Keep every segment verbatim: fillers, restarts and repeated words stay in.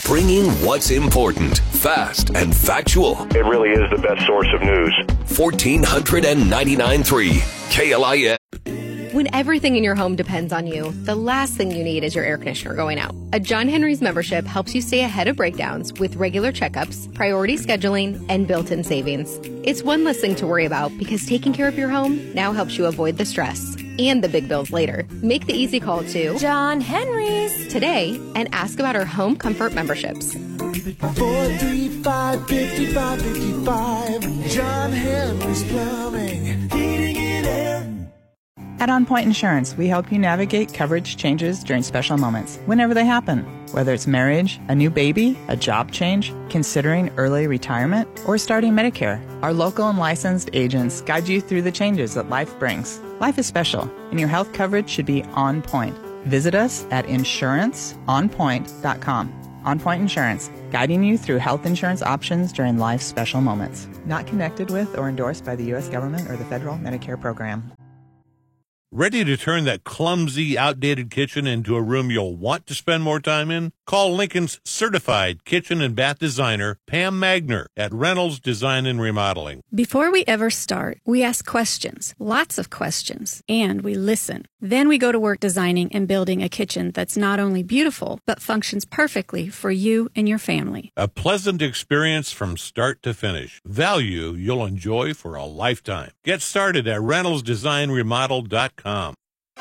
Bringing what's important, fast and factual. It really is the best source of news. fourteen ninety-nine point three K L I N. When everything in your home depends on you, the last thing you need is your air conditioner going out. A John Henry's membership helps you stay ahead of breakdowns with regular checkups, priority scheduling, and built-in savings. It's one less thing to worry about because taking care of your home now helps you avoid the stress and the big bills later. Make the easy call to John Henry's today and ask about our home comfort memberships. four three five, five five five five John Henry's Plumbing, Heating and Air. At On Point Insurance, we help you navigate coverage changes during special moments, whenever they happen. Whether it's marriage, a new baby, a job change, considering early retirement, or starting Medicare, our local and licensed agents guide you through the changes that life brings. Life is special, and your health coverage should be on point. Visit us at insurance on point dot com. On Point Insurance, guiding you through health insurance options during life's special moments. Not connected with or endorsed by the U S government or the federal Medicare program. Ready to turn that clumsy, outdated kitchen into a room you'll want to spend more time in? Call Lincoln's certified kitchen and bath designer, Pam Magner, at Reynolds Design and Remodeling. Before we ever start, we ask questions, lots of questions, and we listen. Then we go to work designing and building a kitchen that's not only beautiful, but functions perfectly for you and your family. A pleasant experience from start to finish. Value you'll enjoy for a lifetime. Get started at reynolds design remodel dot com.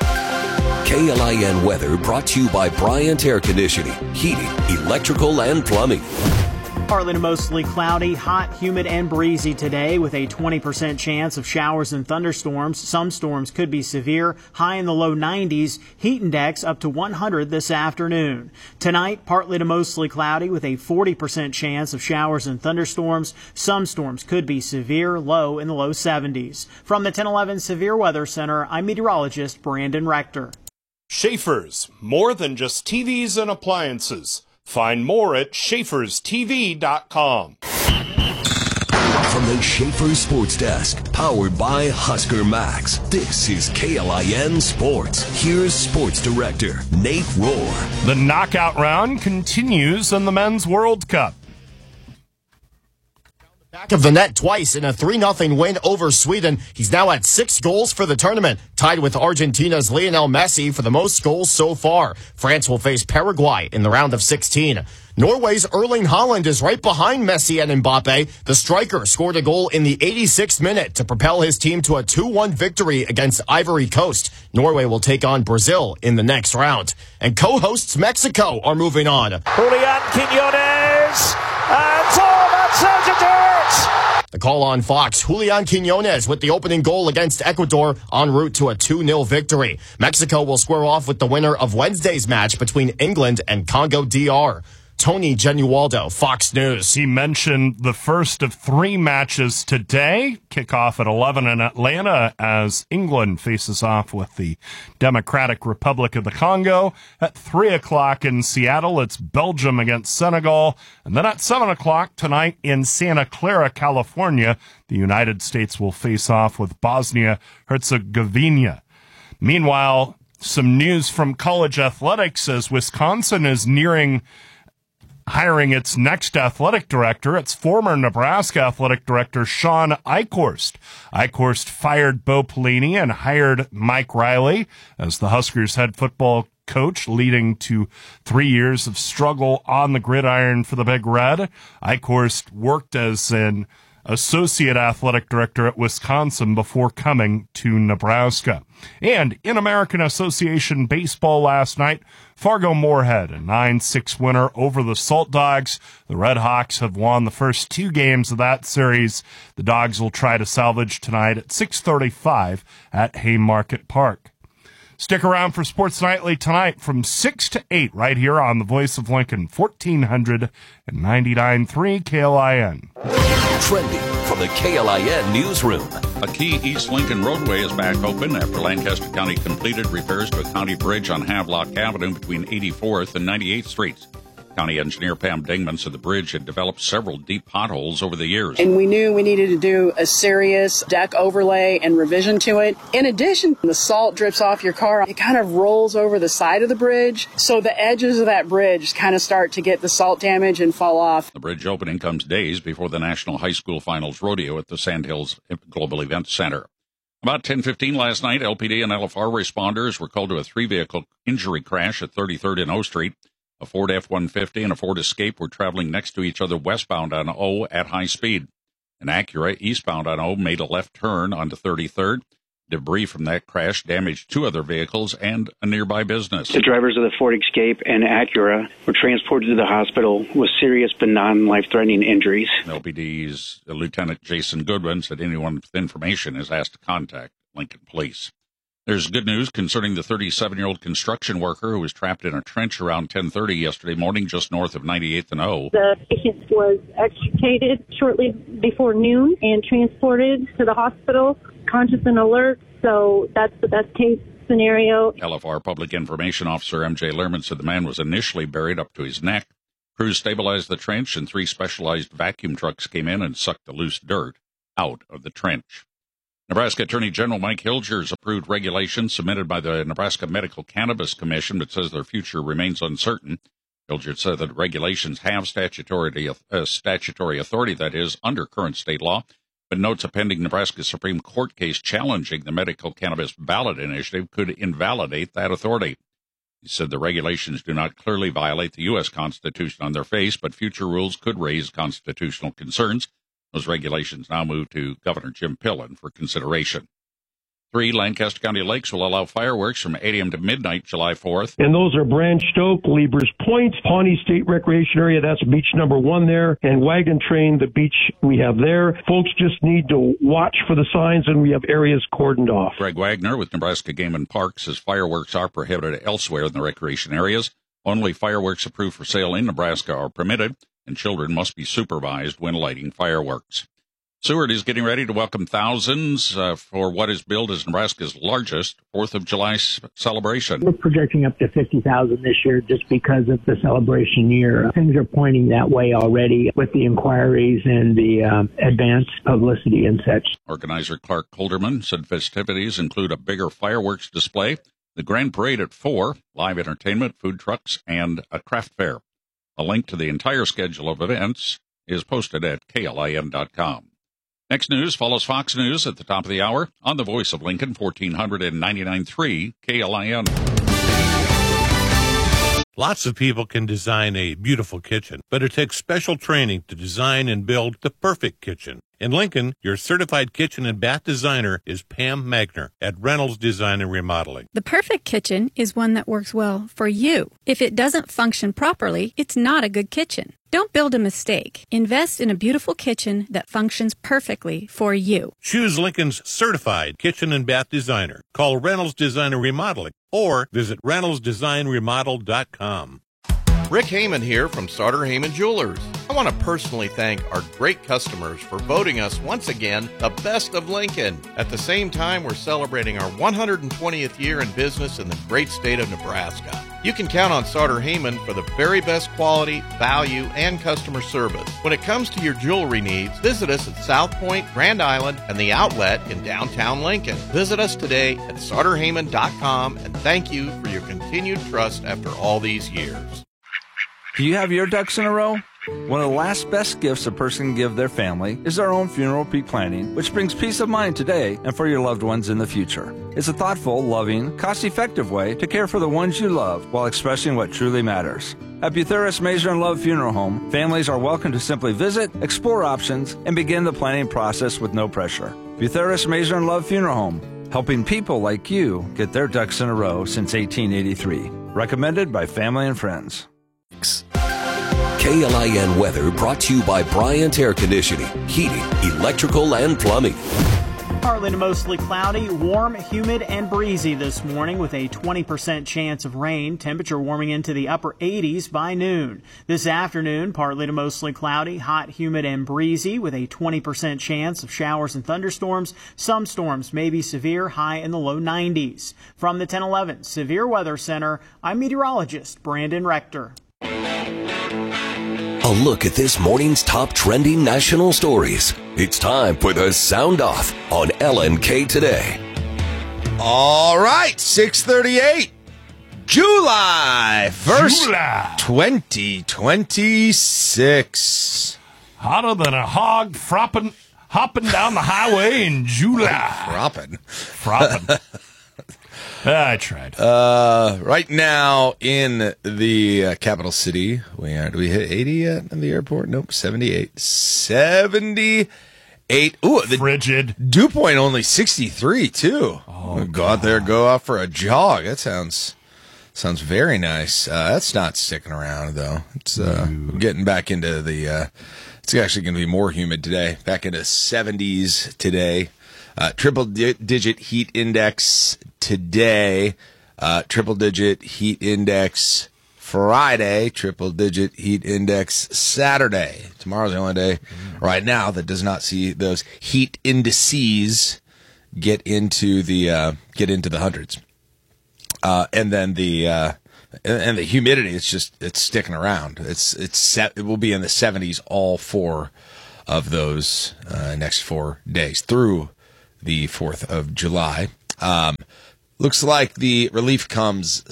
K L I N weather brought to you by Bryant Air Conditioning, Heating, Electrical, and Plumbing. Partly to mostly cloudy, hot, humid, and breezy today with a twenty percent chance of showers and thunderstorms. Some storms could be severe, high in the low nineties. Heat index up to one hundred this afternoon. Tonight, partly to mostly cloudy with a forty percent chance of showers and thunderstorms. Some storms could be severe, low in the low seventies. From the ten eleven Severe Weather Center, I'm meteorologist Brandon Rector. Schaefer's, more than just T Vs and appliances. Find more at Schaefers T V dot com. From the Schaefer Sports Desk, powered by Husker Max, this is K L I N Sports. Here's Sports Director Nate Rohr. The knockout round continues in the Men's World Cup. Back of the net twice in a three nothing win over Sweden. He's now at six goals for the tournament, tied with Argentina's Lionel Messi for the most goals so far. France will face Paraguay in the round of sixteen. Norway's Erling Haaland is right behind Messi and Mbappe. The striker scored a goal in the eighty-sixth minute to propel his team to a two one victory against Ivory Coast. Norway will take on Brazil in the next round. And co-hosts Mexico are moving on. Julian Quiñones and Thomas Sergio. The call on Fox, Julian Quiñones with the opening goal against Ecuador en route to a two nil victory. Mexico will square off with the winner of Wednesday's match between England and Congo D R. Tony Genualdo, Fox News. He mentioned the first of three matches today. Kickoff at eleven in Atlanta as England faces off with the Democratic Republic of the Congo. At three o'clock in Seattle, it's Belgium against Senegal. And then at seven o'clock tonight in Santa Clara, California, the United States will face off with Bosnia-Herzegovina. Meanwhile, some news from college athletics as Wisconsin is nearing hiring its next athletic director. It's former Nebraska athletic director Sean Eichhorst. Eichhorst fired Bo Pelini and hired Mike Riley as the Huskers head football coach, leading to three years of struggle on the gridiron for the Big Red. Eichhorst worked as an associate athletic director at Wisconsin before coming to Nebraska. And in American Association baseball last night, Fargo-Moorhead, a nine six winner over the Salt Dogs. The Red Hawks have won the first two games of that series. The Dogs will try to salvage tonight at six thirty-five at Haymarket Park. Stick around for Sports Nightly tonight from six to eight right here on the Voice of Lincoln, fourteen ninety-nine point three K L I N. Trending from the K L I N newsroom. A key East Lincoln roadway is back open after Lancaster County completed repairs to a county bridge on Havelock Avenue between eighty-fourth and ninety-eighth Streets. County engineer Pam Dingman said the bridge had developed several deep potholes over the years. And we knew we needed to do a serious deck overlay and revision to it. In addition, the salt drips off your car. It kind of rolls over the side of the bridge. So the edges of that bridge kind of start to get the salt damage and fall off. The bridge opening comes days before the National High School Finals Rodeo at the Sandhills Global Events Center. About ten fifteen last night, L P D and L F R responders were called to a three-vehicle injury crash at thirty-third and O Street. A Ford F one fifty and a Ford Escape were traveling next to each other westbound on O at high speed. An Acura eastbound on O made a left turn onto thirty-third. Debris from that crash damaged two other vehicles and a nearby business. The drivers of the Ford Escape and Acura were transported to the hospital with serious but non-life-threatening injuries. L P D's Lieutenant Jason Goodwin said anyone with information is asked to contact Lincoln Police. There's good news concerning the thirty-seven-year-old construction worker who was trapped in a trench around ten thirty yesterday morning just north of ninety-eighth and O. The patient was extricated shortly before noon and transported to the hospital, conscious and alert, so that's the best case scenario. L F R Public Information Officer M J Lehrman said the man was initially buried up to his neck. Crews stabilized the trench and three specialized vacuum trucks came in and sucked the loose dirt out of the trench. Nebraska Attorney General Mike Hilgers approved regulations submitted by the Nebraska Medical Cannabis Commission but says their future remains uncertain. Hilgers said that regulations have statutory, uh, statutory authority, that is, under current state law, but notes a pending Nebraska Supreme Court case challenging the medical cannabis ballot initiative could invalidate that authority. He said the regulations do not clearly violate the U S Constitution on their face, but future rules could raise constitutional concerns. Those regulations now move to Governor Jim Pillen for consideration. Three Lancaster County lakes will allow fireworks from eight a.m. to midnight, July fourth. And those are Branch Stoke, Liebers Point, Pawnee State Recreation Area, that's beach number one there, and Wagon Train, the beach we have there. Folks just need to watch for the signs, and we have areas cordoned off. Greg Wagner with Nebraska Game and Parks says fireworks are prohibited elsewhere in the recreation areas. Only fireworks approved for sale in Nebraska are permitted, and children must be supervised when lighting fireworks. Seward is getting ready to welcome thousands uh, for what is billed as Nebraska's largest fourth of July s- celebration. We're projecting up to fifty thousand this year just because of the celebration year. Things are pointing that way already with the inquiries and the um, advanced publicity and such. Organizer Clark Holderman said festivities include a bigger fireworks display, the Grand Parade at four, live entertainment, food trucks, and a craft fair. A link to the entire schedule of events is posted at K L I N dot com. Next news follows Fox News at the top of the hour on the Voice of Lincoln, fourteen ninety-nine point three K L I N. Lots of people can design a beautiful kitchen, but it takes special training to design and build the perfect kitchen. In Lincoln, your certified kitchen and bath designer is Pam Magner at Reynolds Design and Remodeling. The perfect kitchen is one that works well for you. If it doesn't function properly, it's not a good kitchen. Don't build a mistake. Invest in a beautiful kitchen that functions perfectly for you. Choose Lincoln's certified kitchen and bath designer. Call Reynolds Design and Remodeling or visit reynolds design remodel dot com. Rick Heyman here from Sartor Heyman Jewelers. I want to personally thank our great customers for voting us once again the best of Lincoln. At the same time, we're celebrating our one hundred twentieth year in business in the great state of Nebraska. You can count on Sartor Heyman for the very best quality, value, and customer service. When it comes to your jewelry needs, visit us at South Point, Grand Island, and the Outlet in downtown Lincoln. Visit us today at sartor heyman dot com and thank you for your continued trust after all these years. Do you have your ducks in a row? One of the last best gifts a person can give their family is their own funeral pre-planning, which brings peace of mind today and for your loved ones in the future. It's a thoughtful, loving, cost-effective way to care for the ones you love while expressing what truly matters. At Butheris Mazer and Love Funeral Home, families are welcome to simply visit, explore options, and begin the planning process with no pressure. Butheris Mazer and Love Funeral Home, helping people like you get their ducks in a row since eighteen eighty-three. Recommended by family and friends. K L I N weather brought to you by Bryant Air Conditioning, Heating, Electrical, and Plumbing. Partly to mostly cloudy, warm, humid, and breezy this morning with a twenty percent chance of rain. Temperature warming into the upper eighties by noon. This afternoon, partly to mostly cloudy, hot, humid, and breezy with a twenty percent chance of showers and thunderstorms. Some storms may be severe, high in the low nineties. From the ten eleven Severe Weather Center, I'm meteorologist Brandon Rector. A look at this morning's top trending national stories. It's time for the Sound Off on L N K Today. All right, six thirty-eight, July first, July. twenty twenty-six. Hotter than a hog fropping, hopping down the highway in July. Fropping. Fropping. I tried. Uh, right now in the uh, capital city, we are, do we hit eighty yet in the airport? Nope, seventy-eight. seventy-eight. Ooh, the frigid. Dew point only sixty-three, too. Oh, go out there, go out for a jog. That sounds sounds very nice. Uh, that's not sticking around, though. It's uh, getting back into the, uh, it's actually going to be more humid today. Back into seventies today. Uh, triple di- digit heat index today, uh, triple digit heat index Friday, triple digit heat index Saturday. Tomorrow's the only day right now that does not see those heat indices get into the, uh, get into the hundreds. Uh, and then the, uh, and, and the humidity, it's just, it's sticking around. It's, it's set, it will be in the seventies all four of those, uh, next four days through the fourth of July. Um, looks like the relief comes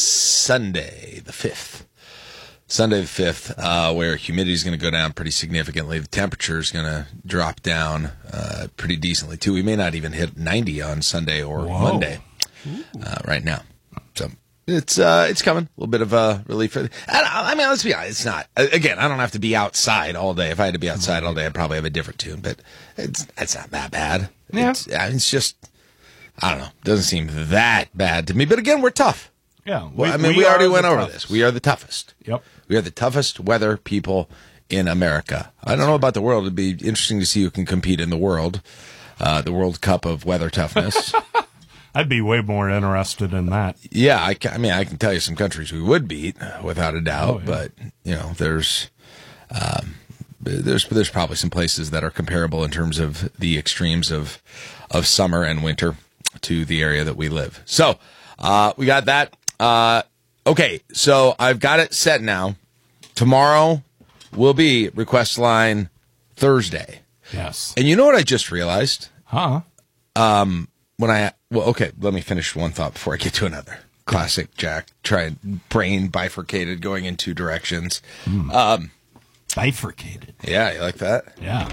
Sunday, the fifth. Sunday the fifth, uh, where humidity is going to go down pretty significantly. The temperature is going to drop down uh, pretty decently, too. We may not even hit ninety on Sunday or Whoa. Monday uh, right now. So it's uh, it's coming. A little bit of a relief. I, I mean, let's be honest, it's not. Again, I don't have to be outside all day. If I had to be outside all day, I'd probably have a different tune, but it's it's not that bad. Yeah. It's, it's just, I don't know. Doesn't seem that bad to me. But again, we're tough. Yeah. Well, I mean, we, we already went over toughest. this. We are the toughest. Yep. We are the toughest weather people in America. I don't know about the world. It'd be interesting to see who can compete in the world, uh, the World Cup of weather toughness. I'd be way more interested in that. Yeah, I, can, I mean, I can tell you some countries we would beat without a doubt, oh, yeah. But you know, there's um, there's there's probably some places that are comparable in terms of the extremes of of summer and winter to the area that we live. So uh, we got that. Uh, okay, so I've got it set now. Tomorrow will be Request Line Thursday. Yes. And you know what I just realized? Huh? Um, when I, well, okay, let me finish one thought before I get to another. Classic Jack, try brain bifurcated going in two directions. Mm. Um, bifurcated. Yeah, you like that? Yeah.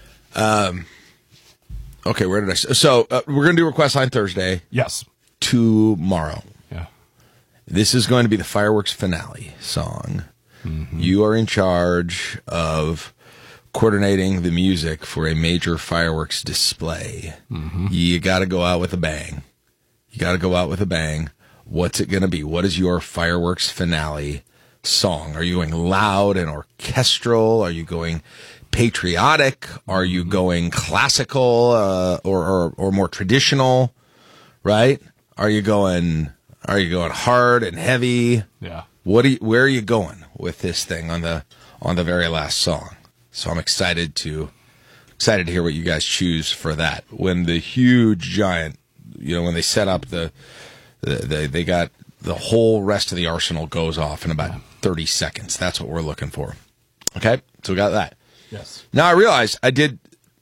Um, okay, where did I, so uh, we're going to do Request Line Thursday. Yes. Tomorrow. Yeah. This is going to be the fireworks finale song. Mm-hmm. You are in charge of coordinating the music for a major fireworks display. Mm-hmm. You got to go out with a bang. You got to go out with a bang. What's it going to be? What is your fireworks finale song? Are you going loud and orchestral? Are you going patriotic? Are you going classical uh, or, or or more traditional? Right? Are you going? Are you going hard and heavy? Yeah. What? Are you, where are you going with this thing on the on the very last song? So I'm excited to excited to hear what you guys choose for that. When the huge giant, you know, when they set up the, the they they got the whole rest of the arsenal goes off in about thirty seconds. That's what we're looking for. Okay, so we got that. Yes. Now I realize I did,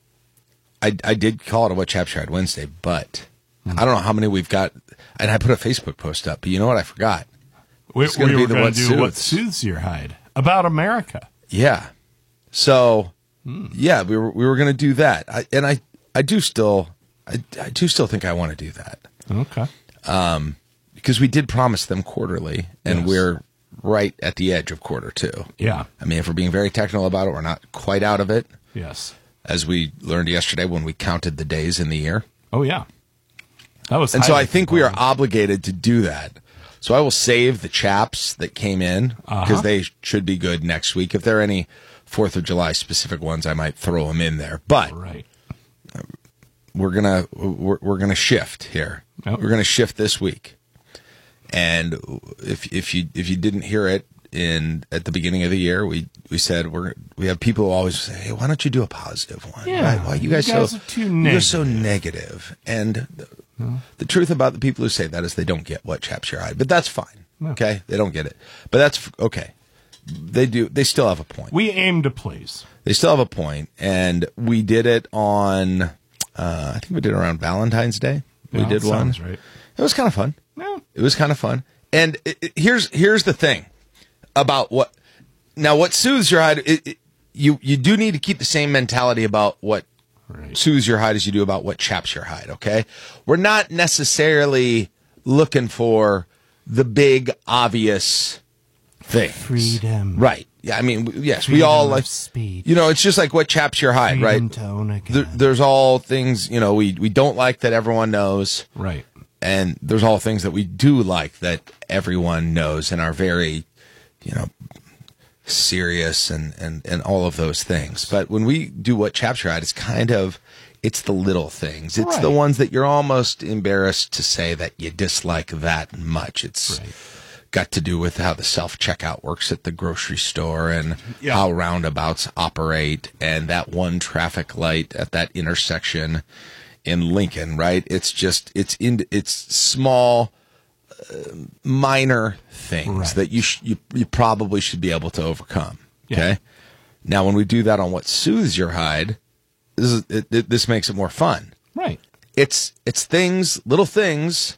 I I did call it a What Chaps Tried Wednesday, but mm-hmm. I don't know how many we've got. And I put a Facebook post up, but you know what? I forgot. We, it's going to we be the gonna What do Soothes. What Soothes Your Hide about America. Yeah. So, hmm. yeah, we were we were going to do that, I, and I I do still I, I do still think I want to do that. Okay. Um, because we did promise them quarterly, and yes. we're right at the edge of quarter two. Yeah. I mean, if we're being very technical about it, we're not quite out of it. Yes. As we learned yesterday when we counted the days in the year. Oh yeah. That was. And so I think we are obligated to do that. So I will save the chaps that came in because uh-huh. they should be good next week. If there are any Fourth of July specific ones, I might throw them in there. But right. we're gonna we're, we're gonna shift here. Yep. We're gonna shift this week. And if if you if you didn't hear it in at the beginning of the year, we, we said we're we have people who always say, "Hey, why don't you do a positive one? Yeah, why, why you guys, you guys so are too negative. You're so negative." And the, hmm. the truth about the people who say that is they don't get What Chaps Your Hide, but that's fine. No. Okay, they don't get it, but that's okay. they do. They still have a point. We aim to please. They still have a point, and we did it on. Uh, I think we did it around Valentine's Day. We Yeah, did one. sounds right. It was kind of fun. Yeah. It was kind of fun. And it, it, here's here's the thing about what now what soothes your hide. It, it, you you do need to keep the same mentality about what right. soothes your hide as you do about what chaps your hide. Okay, we're not necessarily looking for the big obvious thing. Freedom, right? Yeah, I mean, yes, Freedom we all like speech. You know, it's just like what chaps your hide, Freedom right? Tone again. There, there's all things you know we we don't like that everyone knows, right? And there's all things that we do like that everyone knows and are very, you know, serious and, and, and all of those things. But when we do what chaps your hide, it's kind of, it's the little things. It's Right. the ones that you're almost embarrassed to say that you dislike that much. It's right. got to do with how the self-checkout works at the grocery store and Yeah. how roundabouts operate and that one traffic light at that intersection in Lincoln, right? It's just, it's in, it's small, uh, minor things Right. that you, sh- you you probably should be able to overcome. Yeah. Okay. Now, when we do that on what soothes your hide, this is, it, it, this makes it more fun. Right. It's it's things, little things